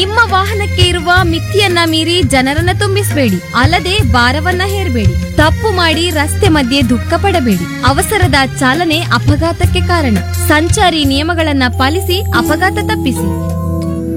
ನಿಮ್ಮ ವಾಹನಕ್ಕೆ ಇರುವ ಮಿತಿಯನ್ನ ಮೀರಿ ಜನರನ್ನ ತುಂಬಿಸಬೇಡಿ, ಅಲ್ಲದೆ ಭಾರವನ್ನ ಹೇರಬೇಡಿ. ತಪ್ಪು ಮಾಡಿ ರಸ್ತೆ ಮಧ್ಯೆ ದುಃಖ ಪಡಬೇಡಿ. ಅವಸರದ ಚಾಲನೆ ಅಪಘಾತಕ್ಕೆ ಕಾರಣ. ಸಂಚಾರಿ ನಿಯಮಗಳನ್ನ ಪಾಲಿಸಿ ಅಪಘಾತ ತಪ್ಪಿಸಿ.